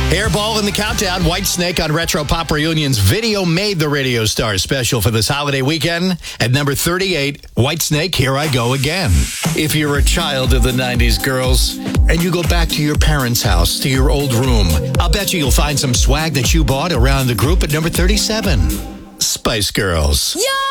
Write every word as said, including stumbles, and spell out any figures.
Hairball in the countdown. Whitesnake on Retro Pop Reunion's Video Made the Radio Star special for this holiday weekend. At number thirty-eight, Whitesnake, Here I Go Again. If you're a child of the nineties, girls, and you go back to your parents' house, to your old room, I'll bet you you'll find some swag that you bought around the group at number thirty-seven. Spice Girls. Yeah!